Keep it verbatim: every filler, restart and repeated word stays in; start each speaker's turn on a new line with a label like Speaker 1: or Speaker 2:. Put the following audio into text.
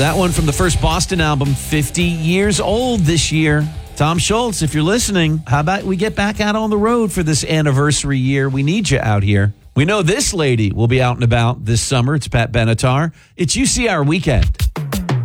Speaker 1: That one from the first Boston album, fifty years old this year. Tom Schultz, if you're listening, how about we get back out on the road for this anniversary year? We need you out here. We know this lady will be out and about this summer. It's Pat Benatar. It's U C R Weekend.